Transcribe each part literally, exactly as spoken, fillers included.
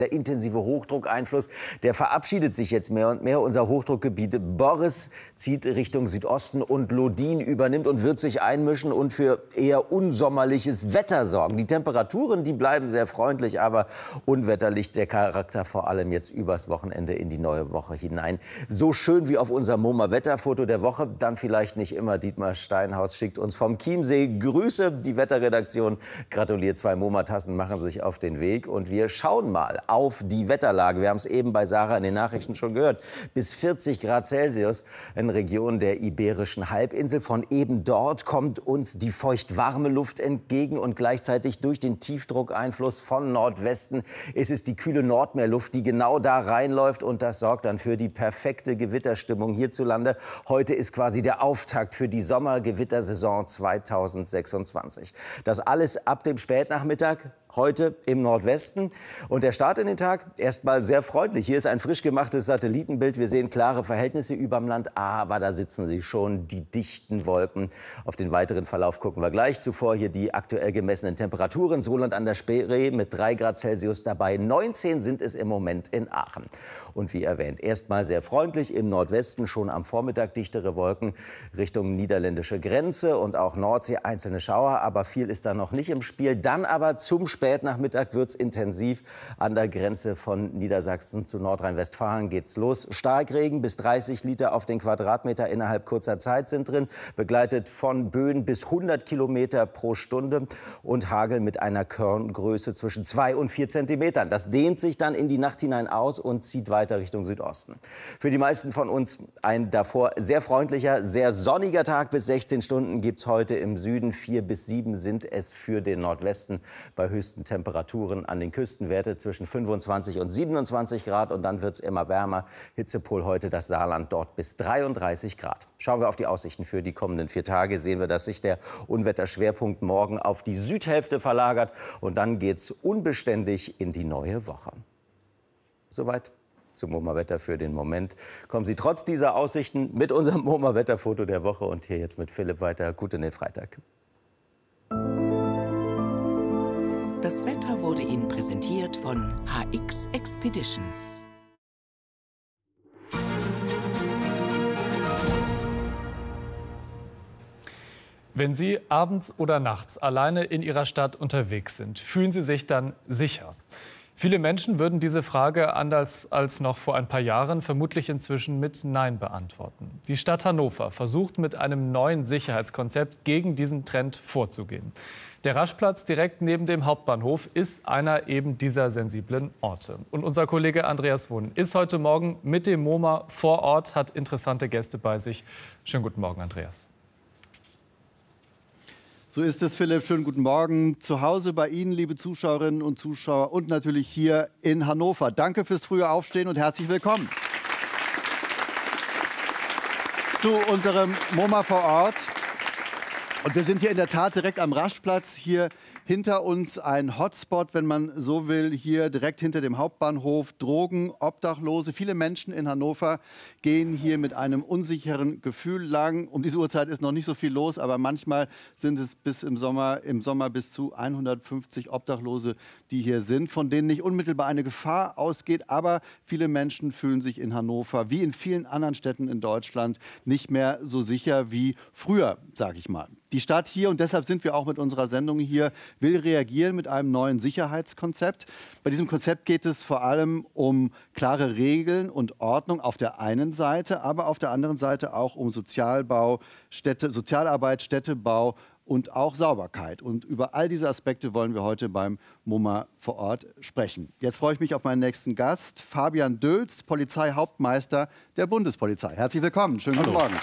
Der intensive Hochdruckeinfluss, der verabschiedet sich jetzt mehr und mehr. Unser Hochdruckgebiet Boris zieht Richtung Südosten und Lodin übernimmt und wird sich einmischen und für eher unsommerliches Wetter sorgen. Die Temperaturen, die bleiben sehr freundlich, aber unwetterlich der Charakter, vor allem jetzt übers Wochenende in die neue Woche hinein. So schön wie auf unserem MoMA-Wetterfoto der Woche, dann vielleicht nicht immer. Dietmar Steinhaus schickt uns vom Chiemsee Grüße. Die Wetterredaktion gratuliert, zwei MoMA-Tassen machen sich auf den Weg und wir schauen mal auf die Wetterlage. Wir haben es eben bei Sarah in den Nachrichten schon gehört. Bis vierzig Grad Celsius in Regionen der Iberischen Halbinsel. Von eben dort kommt uns die feucht-warme Luft entgegen und gleichzeitig durch den Tiefdruckeinfluss von Nordwesten ist es die kühle Nordmeerluft, die genau da reinläuft und das sorgt dann für die perfekte Gewitterstimmung hierzulande. Heute ist quasi der Auftakt für die Sommergewittersaison zweitausendsechsundzwanzig. Das alles ab dem Spätnachmittag. Heute im Nordwesten. Und der Start in den Tag erstmal sehr freundlich. Hier ist ein frisch gemachtes Satellitenbild. Wir sehen klare Verhältnisse überm Land. Aber da sitzen sie schon, die dichten Wolken. Auf den weiteren Verlauf gucken wir gleich. Zuvor hier die aktuell gemessenen Temperaturen. Soland an der Spree mit drei Grad Celsius dabei. neunzehn sind es im Moment in Aachen. Und wie erwähnt, erstmal sehr freundlich. Im Nordwesten schon am Vormittag dichtere Wolken Richtung niederländische Grenze und auch Nordsee. Einzelne Schauer, aber viel ist da noch nicht im Spiel. Dann aber zum Spätnachmittag wird es intensiv. An der Grenze von Niedersachsen zu Nordrhein-Westfalen geht's los. Starkregen bis dreißig Liter auf den Quadratmeter innerhalb kurzer Zeit sind drin, begleitet von Böen bis hundert Kilometer pro Stunde und Hagel mit einer Körngröße zwischen zwei und vier Zentimetern. Das dehnt sich dann in die Nacht hinein aus und zieht weiter Richtung Südosten. Für die meisten von uns ein davor sehr freundlicher, sehr sonniger Tag. Bis sechzehn Stunden gibt es heute im Süden. Vier bis sieben sind es für den Nordwesten bei höchsten Temperaturen an den Küstenwerte zwischen fünfundzwanzig und siebenundzwanzig Grad und dann wird es immer wärmer. Hitzepol heute das Saarland, dort bis dreiunddreißig Grad. Schauen wir auf die Aussichten für die kommenden vier Tage, sehen wir, dass sich der Unwetterschwerpunkt morgen auf die Südhälfte verlagert und dann geht es unbeständig in die neue Woche. Soweit zum MoMA-Wetter für den Moment. Kommen Sie trotz dieser Aussichten mit unserem MoMA-Wetterfoto der Woche und hier jetzt mit Philipp weiter. Gut in den Freitag. Das Wetter wurde Ihnen präsentiert von H X Expeditions. Wenn Sie abends oder nachts alleine in Ihrer Stadt unterwegs sind, fühlen Sie sich dann sicher? Viele Menschen würden diese Frage anders als noch vor ein paar Jahren vermutlich inzwischen mit Nein beantworten. Die Stadt Hannover versucht mit einem neuen Sicherheitskonzept gegen diesen Trend vorzugehen. Der Raschplatz direkt neben dem Hauptbahnhof ist einer eben dieser sensiblen Orte. Und unser Kollege Andreas Wohn ist heute Morgen mit dem MoMA vor Ort, hat interessante Gäste bei sich. Schönen guten Morgen, Andreas. So ist es, Philipp. Schönen guten Morgen zu Hause bei Ihnen, liebe Zuschauerinnen und Zuschauer, und natürlich hier in Hannover. Danke fürs frühe Aufstehen und herzlich willkommen zu unserem MoMA vor Ort. Und wir sind hier in der Tat direkt am Raschplatz. Hier hinter uns ein Hotspot, wenn man so will, hier direkt hinter dem Hauptbahnhof. Drogen, Obdachlose, viele Menschen in Hannover gehen hier mit einem unsicheren Gefühl lang. Um diese Uhrzeit ist noch nicht so viel los, aber manchmal sind es bis im Sommer, im Sommer bis zu hundertfünfzig Obdachlose, die hier sind, von denen nicht unmittelbar eine Gefahr ausgeht. Aber viele Menschen fühlen sich in Hannover, wie in vielen anderen Städten in Deutschland, nicht mehr so sicher wie früher, sage ich mal. Die Stadt hier, und deshalb sind wir auch mit unserer Sendung hier, will reagieren mit einem neuen Sicherheitskonzept. Bei diesem Konzept geht es vor allem um klare Regeln und Ordnung auf der einen Seite, aber auf der anderen Seite auch um Sozialbau, Städte, Sozialarbeit, Städtebau und auch Sauberkeit. Und über all diese Aspekte wollen wir heute beim MoMA vor Ort sprechen. Jetzt freue ich mich auf meinen nächsten Gast, Fabian Dölz, Polizeihauptmeister der Bundespolizei. Herzlich willkommen, schönen guten Morgen.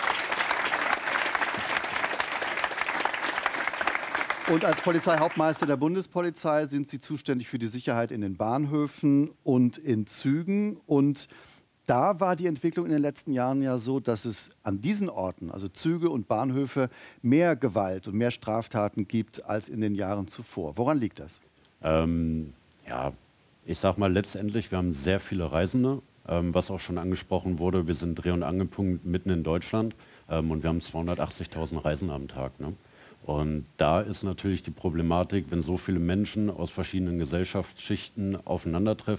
Und als Polizeihauptmeister der Bundespolizei sind Sie zuständig für die Sicherheit in den Bahnhöfen und in Zügen. Und da war die Entwicklung in den letzten Jahren ja so, dass es an diesen Orten, also Züge und Bahnhöfe, mehr Gewalt und mehr Straftaten gibt als in den Jahren zuvor. Woran liegt das? Ähm, ja, ich sag mal letztendlich, wir haben sehr viele Reisende, ähm, was auch schon angesprochen wurde. Wir sind Dreh- und Angelpunkt mitten in Deutschland ähm, und wir haben zweihundertachtzigtausend Reisende am Tag, ne? Und da ist natürlich die Problematik, wenn so viele Menschen aus verschiedenen Gesellschaftsschichten aufeinandertreffen,